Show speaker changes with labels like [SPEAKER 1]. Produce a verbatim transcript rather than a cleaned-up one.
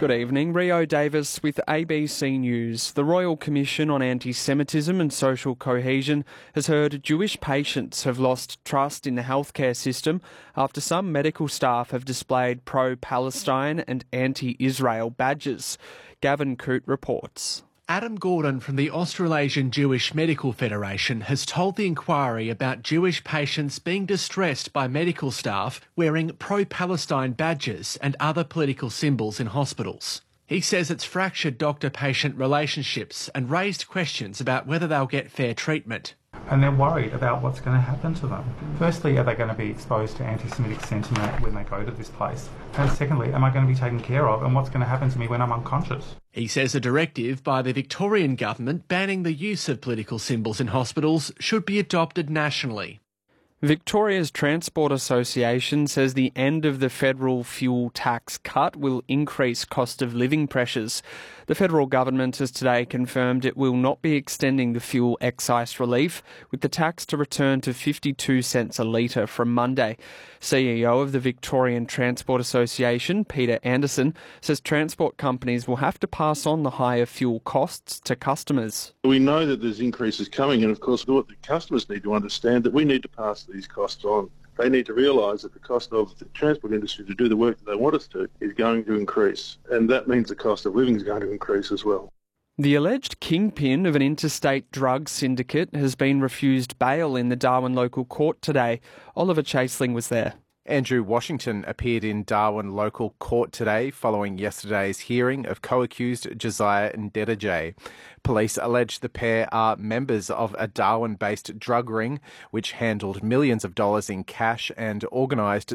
[SPEAKER 1] Good evening. Rio Davis with A B C News. The Royal Commission on Anti-Semitism and Social Cohesion has heard Jewish patients have lost trust in the healthcare system after some medical staff have displayed pro-Palestine and anti-Israel badges. Gavin Coote reports.
[SPEAKER 2] Adam Gordon from the Australasian Jewish Medical Federation has told the inquiry about Jewish patients being distressed by medical staff wearing pro-Palestine badges and other political symbols in hospitals. He says it's fractured doctor-patient relationships and raised questions about whether they'll get fair treatment.
[SPEAKER 3] And they're worried about what's going to happen to them. Firstly, are they going to be exposed to anti-Semitic sentiment when they go to this place? And secondly, am I going to be taken care of, and what's going to happen to me when I'm unconscious?
[SPEAKER 2] He says a directive by the Victorian government banning the use of political symbols in hospitals should be adopted nationally.
[SPEAKER 1] Victoria's Transport Association says the end of the federal fuel tax cut will increase cost of living pressures. The federal government has today confirmed it will not be extending the fuel excise relief, with the tax to return to fifty-two cents a litre from Monday. C E O of the Victorian Transport Association, Peter Anderson, says transport companies will have to pass on the higher fuel costs to customers.
[SPEAKER 4] We know that there's increases coming, and of course what the customers need to understand that we need to pass these costs on. They need to realise that the cost of the transport industry to do the work that they want us to is going to increase, and that means the cost of living is going to increase as well.
[SPEAKER 1] The alleged kingpin of an interstate drug syndicate has been refused bail in the Darwin local court today. Oliver Chaseling was there.
[SPEAKER 5] Andrew Washington appeared in Darwin local court today following yesterday's hearing of co-accused Josiah Ndedejay. Police allege the pair are members of a Darwin-based drug ring which handled millions of dollars in cash and organised